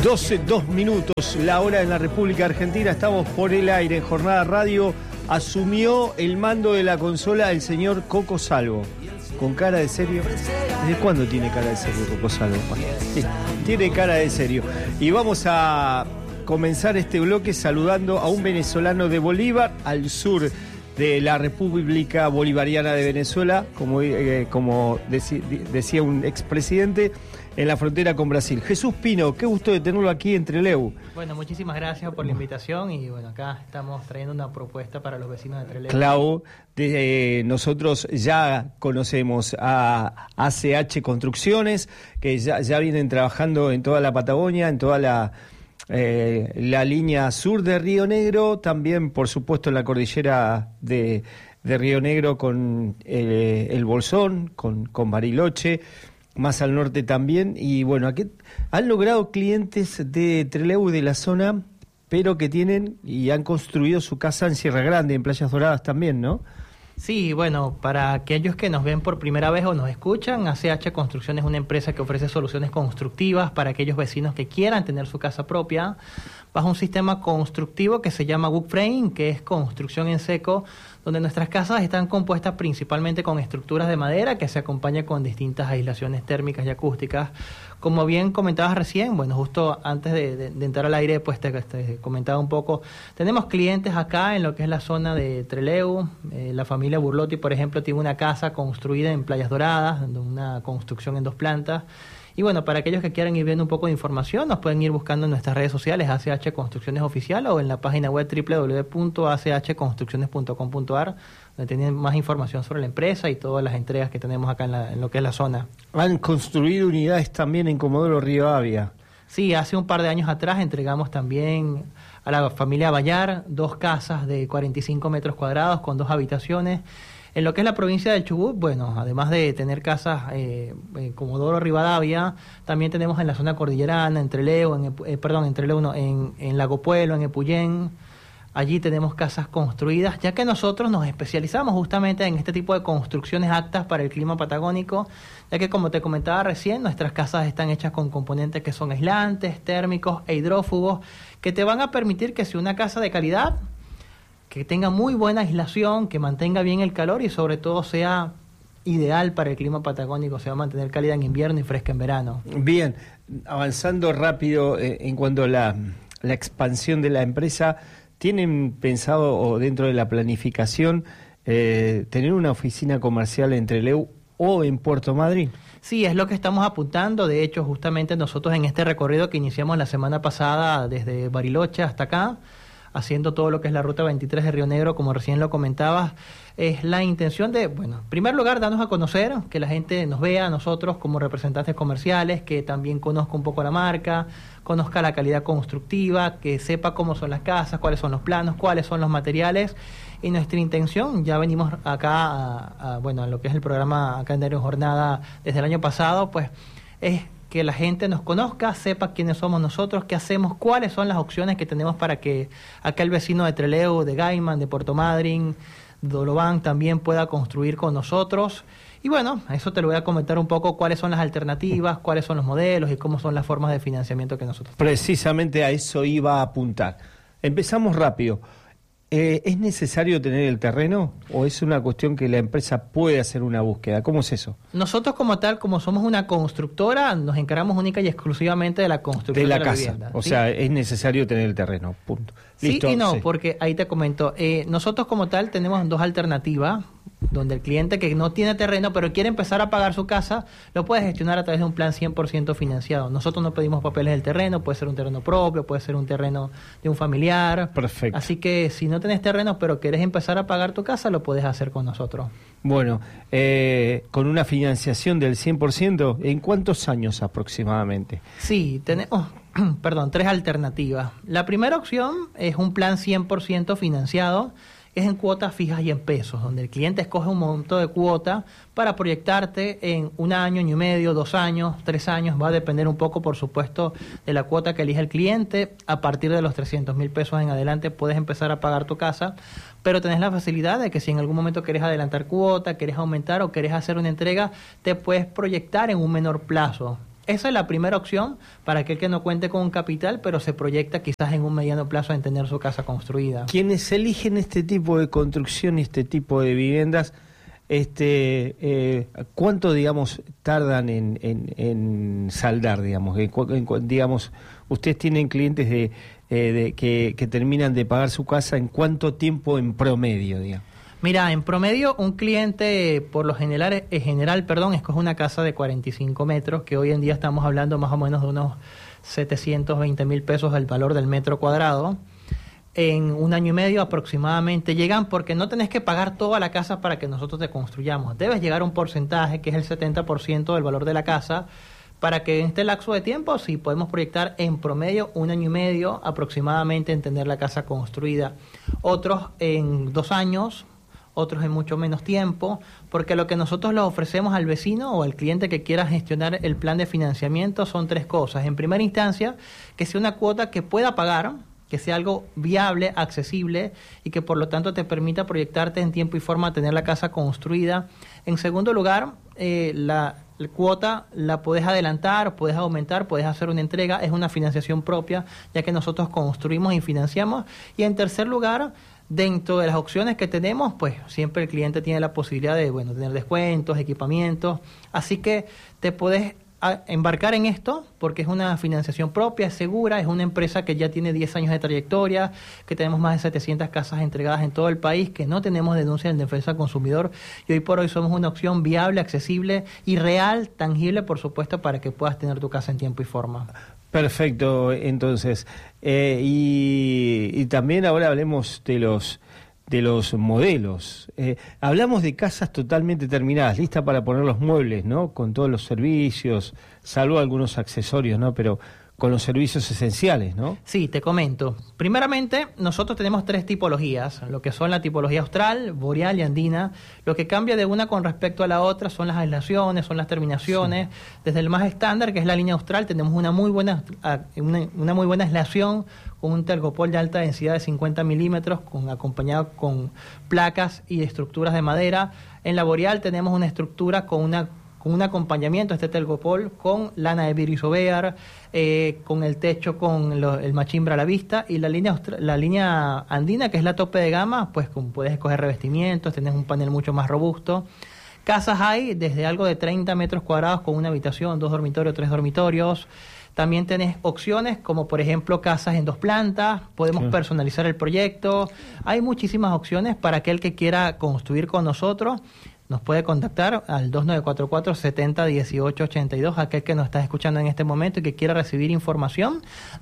12, 2 minutos, la hora en la República Argentina. Estamos por el aire en Jornada Radio. Asumió el mando de la consola el señor Coco Salvo. Con cara de serio. ¿Desde cuándo tiene cara de serio Coco Salvo? Sí, tiene cara de serio. Y vamos a comenzar este bloque saludando a un venezolano de Bolívar, al sur de la República Bolivariana de Venezuela, como decía un expresidente, en la frontera con Brasil. Jesús Pino, qué gusto de tenerlo aquí en Trelew. Bueno, muchísimas gracias por la invitación y bueno, acá estamos trayendo una propuesta para los vecinos de Trelew. Clau, nosotros ya conocemos a ACH Construcciones, que ya vienen trabajando en toda la Patagonia, en toda la línea sur de Río Negro, también por supuesto en la cordillera de Río Negro con el Bolsón, con Bariloche, más al norte también. Y bueno, aquí han logrado clientes de Trelew y de la zona, pero que tienen y han construido su casa en Sierra Grande, en Playas Doradas también, ¿no? Sí, bueno, para aquellos que nos ven por primera vez o nos escuchan, ACH Construcción es una empresa que ofrece soluciones constructivas para aquellos vecinos que quieran tener su casa propia, bajo un sistema constructivo que se llama wood frame, que es construcción en seco, donde nuestras casas están compuestas principalmente con estructuras de madera que se acompañan con distintas aislaciones térmicas y acústicas. Como bien comentabas recién, bueno, justo antes de entrar al aire, pues te comentaba un poco, tenemos clientes acá en lo que es la zona de Trelew. La familia Burlotti, por ejemplo, tiene una casa construida en Playas Doradas, una construcción en 2 plantas. Y bueno, para aquellos que quieran ir viendo un poco de información, nos pueden ir buscando en nuestras redes sociales, ACH Construcciones Oficial, o en la página web www.achconstrucciones.com.ar, donde tienen más información sobre la empresa y todas las entregas que tenemos acá en lo que es la zona. Han construido unidades también en Comodoro Rivadavia. Sí, hace un par de años atrás entregamos también a la familia Bayar 2 casas de 45 metros cuadrados con 2 habitaciones. En lo que es la provincia del Chubut, bueno, además de tener casas en Comodoro Rivadavia, también tenemos en la zona cordillerana, en Lago Puelo, en Epuyén. Allí tenemos casas construidas, ya que nosotros nos especializamos justamente en este tipo de construcciones aptas para el clima patagónico, ya que, como te comentaba recién, nuestras casas están hechas con componentes que son aislantes, térmicos e hidrófugos, que te van a permitir que sea una casa de calidad, que tenga muy buena aislación, que mantenga bien el calor y sobre todo sea ideal para el clima patagónico, se va a mantener cálida en invierno y fresca en verano. Bien, avanzando rápido en cuanto a la expansión de la empresa, ¿tienen pensado o dentro de la planificación tener una oficina comercial en Trelew o en Puerto Madryn? Sí, es lo que estamos apuntando. De hecho, justamente nosotros en este recorrido que iniciamos la semana pasada desde Bariloche hasta acá, haciendo todo lo que es la Ruta 23 de Río Negro, como recién lo comentabas, es la intención de, bueno, en primer lugar, darnos a conocer, que la gente nos vea a nosotros como representantes comerciales, que también conozca un poco la marca, conozca la calidad constructiva, que sepa cómo son las casas, cuáles son los planos, cuáles son los materiales. Y nuestra intención, ya venimos acá a lo que es el programa acá en Diario Jornada desde el año pasado, pues es que la gente nos conozca, sepa quiénes somos nosotros, qué hacemos, cuáles son las opciones que tenemos para que aquel vecino de Trelew, de Gaiman, de Puerto Madryn, de Olobán también pueda construir con nosotros. Y bueno, a eso te lo voy a comentar un poco, cuáles son las alternativas, cuáles son los modelos y cómo son las formas de financiamiento que nosotros tenemos. Precisamente a eso iba a apuntar. Empezamos rápido. ¿Es necesario tener el terreno o es una cuestión que la empresa puede hacer una búsqueda? ¿Cómo es eso? Nosotros como tal, como somos una constructora, nos encargamos única y exclusivamente de la construcción de la casa, vivienda. O ¿sí? sea, es necesario tener el terreno, punto. ¿Listo? Sí y no, sí. Porque ahí te comento, nosotros como tal tenemos 2 alternativas, donde el cliente que no tiene terreno pero quiere empezar a pagar su casa, lo puede gestionar a través de un plan 100% financiado. Nosotros no pedimos papeles del terreno, puede ser un terreno propio, puede ser un terreno de un familiar. Perfecto. Así que si no tenés terreno pero querés empezar a pagar tu casa, lo puedes hacer con nosotros. Bueno, con una financiación del 100%, ¿en cuántos años aproximadamente? Sí, tenemos 3 alternativas. La primera opción es un plan 100% financiado, es en cuotas fijas y en pesos, donde el cliente escoge un monto de cuota para proyectarte en 1 año, año y medio, 2 años, 3 años. Va a depender un poco, por supuesto, de la cuota que elija el cliente. A partir de los 300,000 pesos en adelante puedes empezar a pagar tu casa, pero tenés la facilidad de que si en algún momento querés adelantar cuota, querés aumentar o querés hacer una entrega, te puedes proyectar en un menor plazo. Esa es la primera opción para aquel que no cuente con un capital, pero se proyecta quizás en un mediano plazo en tener su casa construida. Quienes eligen este tipo de construcción y este tipo de viviendas, ¿cuánto, digamos, tardan en saldar, digamos? Digamos, ustedes tienen clientes que terminan de pagar su casa, ¿en cuánto tiempo en promedio, digamos? Mira, en promedio un cliente por lo general, escoge una casa de 45 metros, que hoy en día estamos hablando más o menos de unos 720,000 pesos el valor del metro cuadrado. En un año y medio aproximadamente llegan, porque no tenés que pagar toda la casa para que nosotros te construyamos. Debes llegar a un porcentaje, que es el 70% del valor de la casa, para que en este lapso de tiempo sí podemos proyectar en promedio un año y medio aproximadamente en tener la casa construida. Otros en 2 años, otros en mucho menos tiempo, porque lo que nosotros le ofrecemos al vecino o al cliente que quiera gestionar el plan de financiamiento son 3 cosas. En primera instancia, que sea una cuota que pueda pagar, que sea algo viable, accesible y que por lo tanto te permita proyectarte en tiempo y forma a tener la casa construida. En segundo lugar, la cuota la puedes adelantar, puedes aumentar, puedes hacer una entrega, es una financiación propia, ya que nosotros construimos y financiamos. Y en tercer lugar, dentro de las opciones que tenemos, pues siempre el cliente tiene la posibilidad de, tener descuentos, equipamientos, así que te puedes embarcar en esto porque es una financiación propia, es segura, es una empresa que ya tiene 10 años de trayectoria, que tenemos más de 700 casas entregadas en todo el país, que no tenemos denuncia en defensa del consumidor y hoy por hoy somos una opción viable, accesible y real, tangible, por supuesto, para que puedas tener tu casa en tiempo y forma. Perfecto, entonces, y también ahora hablemos de los modelos. Hablamos de casas totalmente terminadas, listas para poner los muebles, ¿no? Con todos los servicios, salvo algunos accesorios, ¿no? Pero con los servicios esenciales, ¿no? Sí, te comento. Primeramente, nosotros tenemos 3 tipologías, lo que son la tipología austral, boreal y andina. Lo que cambia de una con respecto a la otra son las aislaciones, son las terminaciones. Sí. Desde el más estándar, que es la línea austral, tenemos una muy buena aislación con un telgopol de alta densidad de 50 milímetros, acompañado con placas y estructuras de madera. En la boreal tenemos una estructura con un acompañamiento a este telgopol con lana de vidrio isobear, con el techo con el machimbre a la vista, y la línea andina, que es la tope de gama, pues puedes escoger revestimientos, tenés un panel mucho más robusto. Casas hay desde algo de 30 metros cuadrados con una habitación, 2 dormitorios, 3 dormitorios. También tenés opciones como, por ejemplo, casas en 2 plantas, podemos personalizar el proyecto. Hay muchísimas opciones para aquel que quiera construir con nosotros. Nos puede contactar al 2944-701882, aquel que nos está escuchando en este momento y que quiera recibir información,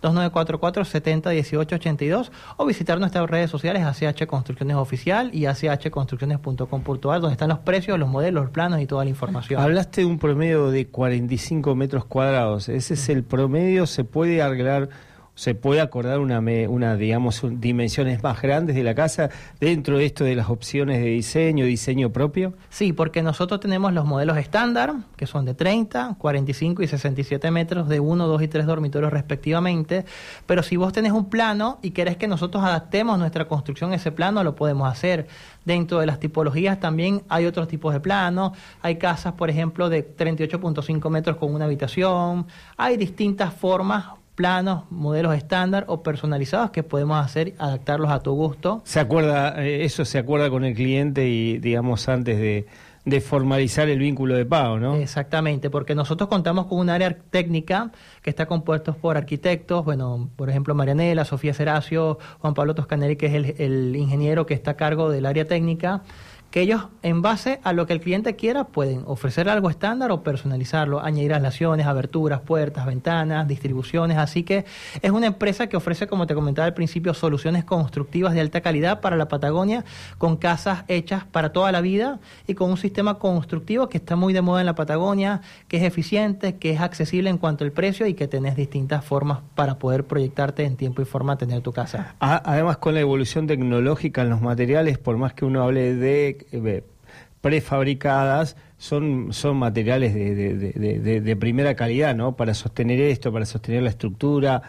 2944-701882, o visitar nuestras redes sociales, ACH Construcciones Oficial y achconstrucciones.com.ar, donde están los precios, los modelos, los planos y toda la información. Hablaste de un promedio de 45 metros cuadrados. ¿Ese es el promedio? ¿Se puede arreglar? ¿Se puede acordar digamos, dimensiones más grandes de la casa dentro de esto de las opciones de diseño propio? Sí, porque nosotros tenemos los modelos estándar, que son de 30, 45 y 67 metros, de 1, 2 y 3 dormitorios respectivamente, pero si vos tenés un plano y querés que nosotros adaptemos nuestra construcción a ese plano, lo podemos hacer. Dentro de las tipologías también hay otros tipos de planos, hay casas, por ejemplo, de 38.5 metros con una habitación, hay distintas formas, planos, modelos estándar o personalizados que podemos hacer, adaptarlos a tu gusto. Eso se acuerda con el cliente y, digamos, antes de formalizar el vínculo de pago, ¿no? Exactamente, porque nosotros contamos con un área técnica que está compuesta por arquitectos, por ejemplo, Marianela, Sofía Seracio, Juan Pablo Toscaneri, que es el ingeniero que está a cargo del área técnica, que ellos, en base a lo que el cliente quiera, pueden ofrecer algo estándar o personalizarlo, añadir aislaciones, aberturas, puertas, ventanas, distribuciones. Así que es una empresa que ofrece, como te comentaba al principio, soluciones constructivas de alta calidad para la Patagonia, con casas hechas para toda la vida y con un sistema constructivo que está muy de moda en la Patagonia, que es eficiente, que es accesible en cuanto al precio y que tenés distintas formas para poder proyectarte en tiempo y forma a tener tu casa. Además, con la evolución tecnológica en los materiales, por más que uno hable de prefabricadas, son materiales de primera calidad, ¿no? Para sostener esto, para sostener la estructura,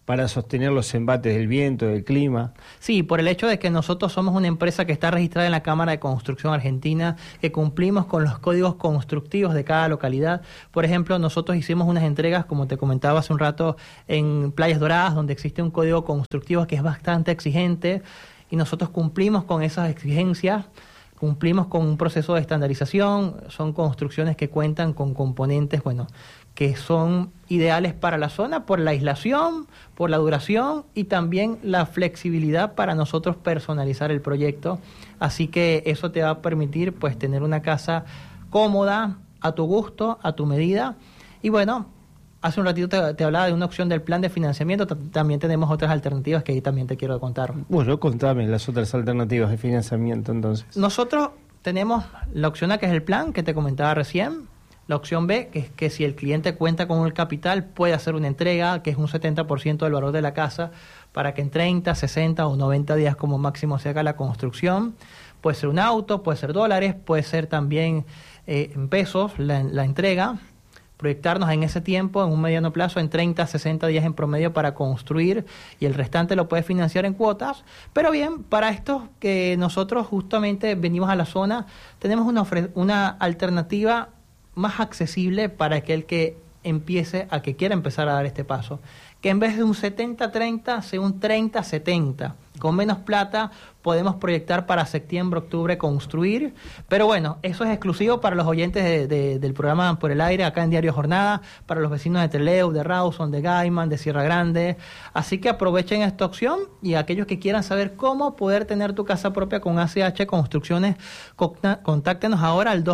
para sostener los embates del viento, del clima. Sí, por el hecho de que nosotros somos una empresa que está registrada en la Cámara de Construcción Argentina, que cumplimos con los códigos constructivos de cada localidad. Por ejemplo, nosotros hicimos unas entregas, como te comentaba hace un rato, en Playas Doradas, donde existe un código constructivo que es bastante exigente, y nosotros cumplimos con esas exigencias. Cumplimos con un proceso de estandarización, son construcciones que cuentan con componentes, que son ideales para la zona por la aislación, por la duración y también la flexibilidad para nosotros personalizar el proyecto. Así que eso te va a permitir pues tener una casa cómoda, a tu gusto, a tu medida. Y hace un ratito te hablaba de una opción del plan de financiamiento, también tenemos otras alternativas que ahí también te quiero contar. Bueno, contame las otras alternativas de financiamiento entonces. Nosotros tenemos la opción A, que es el plan que te comentaba recién, la opción B, que es que si el cliente cuenta con el capital, puede hacer una entrega, que es un 70% del valor de la casa, para que en 30, 60 o 90 días como máximo se haga la construcción. Puede ser un auto, puede ser dólares, puede ser también en pesos la entrega. Proyectarnos en ese tiempo, en un mediano plazo, en 30, 60 días en promedio para construir, y el restante lo puedes financiar en cuotas. Pero bien, para esto que nosotros justamente venimos a la zona, tenemos una alternativa más accesible para aquel que quiera empezar a dar este paso. Que en vez de un 70-30, sea un 30-70. Con menos plata podemos proyectar para septiembre, octubre construir. Pero eso es exclusivo para los oyentes del programa Por el Aire, acá en Diario Jornada, para los vecinos de Trelew, de Rawson, de Gaiman, de Sierra Grande. Así que aprovechen esta opción, y aquellos que quieran saber cómo poder tener tu casa propia con ACH Construcciones, contáctenos ahora al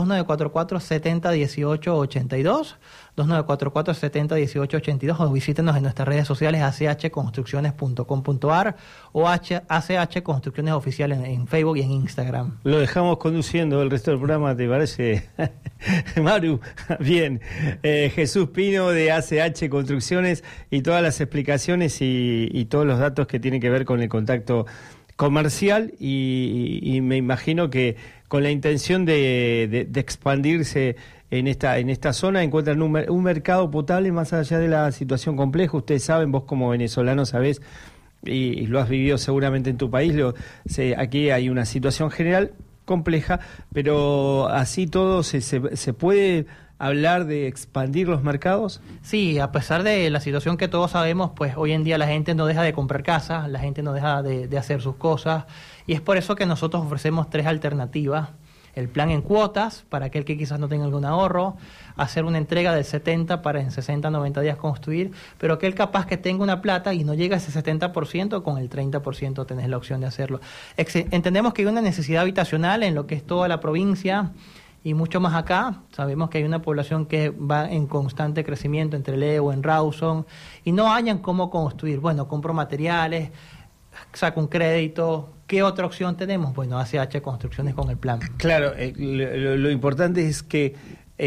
2944-701882. 2944-701882, o visítenos en nuestras redes sociales achconstrucciones.com.ar o ACH Construcciones Oficial en Facebook y en Instagram. Lo dejamos conduciendo el resto del programa, ¿te parece? Maru, bien. Jesús Pino de ACH Construcciones, y todas las explicaciones y todos los datos que tienen que ver con el contacto comercial, y me imagino que con la intención de expandirse en esta zona, encuentran un mercado potable más allá de la situación compleja. Ustedes saben, vos como venezolano sabés, y lo has vivido seguramente en tu país, aquí hay una situación general compleja, pero así todo se puede hablar de expandir los mercados. Sí, a pesar de la situación que todos sabemos, pues hoy en día la gente no deja de comprar casas, la gente no deja de hacer sus cosas, y es por eso que nosotros ofrecemos 3 alternativas. El plan en cuotas, para aquel que quizás no tenga algún ahorro, hacer una entrega del 70 para en 60, 90 días construir, pero aquel capaz que tenga una plata y no llega a ese 70%, con el 30% tenés la opción de hacerlo. Entendemos que hay una necesidad habitacional en lo que es toda la provincia, y mucho más acá. Sabemos que hay una población que va en constante crecimiento en Trelew, en Rawson, y no hayan cómo construir. Compro materiales, saco un crédito. ¿Qué otra opción tenemos? ACH Construcciones con el plan. Claro, lo importante es que,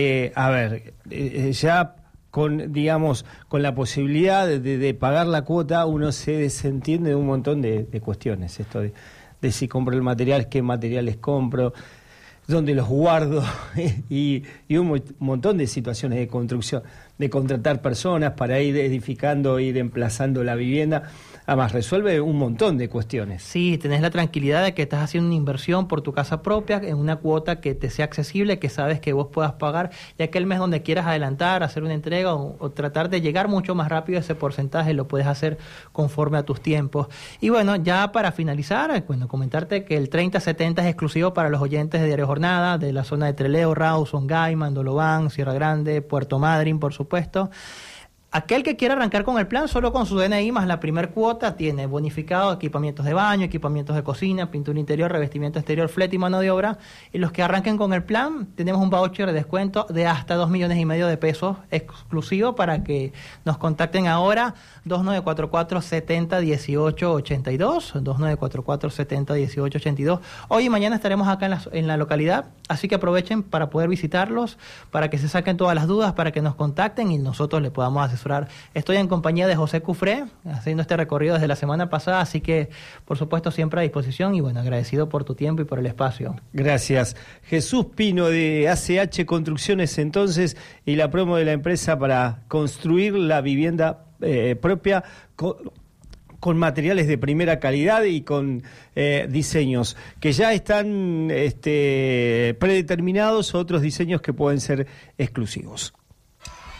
ya con la posibilidad de pagar la cuota, uno se desentiende de un montón de cuestiones. Esto de si compro el material, qué materiales compro, dónde los guardo, y un montón de situaciones de construcción, de contratar personas para ir edificando, ir emplazando la vivienda. Además, resuelve un montón de cuestiones. Sí, tenés la tranquilidad de que estás haciendo una inversión por tu casa propia, en una cuota que te sea accesible, que sabes que vos puedas pagar, y aquel mes donde quieras adelantar, hacer una entrega o tratar de llegar mucho más rápido a ese porcentaje, lo puedes hacer conforme a tus tiempos. Y ya para finalizar, comentarte que el 30-70 es exclusivo para los oyentes de Diario Jornada, de la zona de Trelew, Rawson, Gaiman, Dolobán, Sierra Grande, Puerto Madryn, por supuesto. Aquel que quiera arrancar con el plan, solo con su DNI más la primer cuota, tiene bonificado equipamientos de baño, equipamientos de cocina, pintura interior, revestimiento exterior, flete y mano de obra. Y los que arranquen con el plan, tenemos un voucher de descuento de hasta 2,5 millones de pesos exclusivo, para que nos contacten ahora. 2944-701882, 2944-701882. Hoy y mañana estaremos acá en la localidad, así que aprovechen para poder visitarlos, para que se saquen todas las dudas, para que nos contacten y nosotros le podamos asesorar. Estoy en compañía de José Cufré, haciendo este recorrido desde la semana pasada, así que por supuesto siempre a disposición, y agradecido por tu tiempo y por el espacio. Gracias. Jesús Pino de ACH Construcciones entonces, y la promo de la empresa para construir la vivienda propia, con materiales de primera calidad y con diseños que ya están predeterminados, otros diseños que pueden ser exclusivos.